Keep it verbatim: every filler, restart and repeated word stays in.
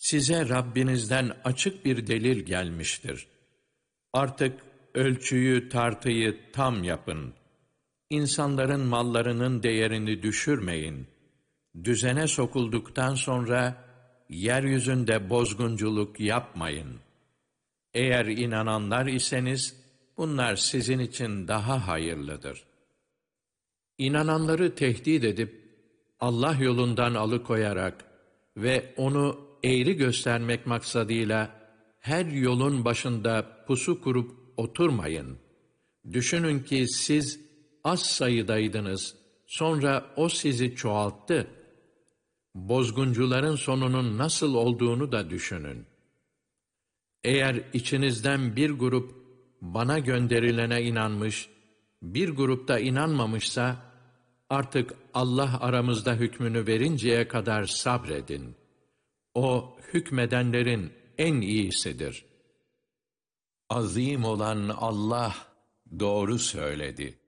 size Rabbinizden açık bir delil gelmiştir. Artık ölçüyü, tartıyı tam yapın. İnsanların mallarının değerini düşürmeyin. Düzene sokulduktan sonra yeryüzünde bozgunculuk yapmayın. Eğer inananlar iseniz bunlar sizin için daha hayırlıdır. İnananları tehdit edip Allah yolundan alıkoyarak ve onu eğri göstermek maksadıyla her yolun başında pusu kurup oturmayın. Düşünün ki siz az sayıdaydınız, sonra o sizi çoğalttı. Bozguncuların sonunun nasıl olduğunu da düşünün. Eğer içinizden bir grup bana gönderilene inanmış, bir grupta inanmamışsa, artık Allah aramızda hükmünü verinceye kadar sabredin. O hükmedenlerin en iyisidir. Azim olan Allah doğru söyledi.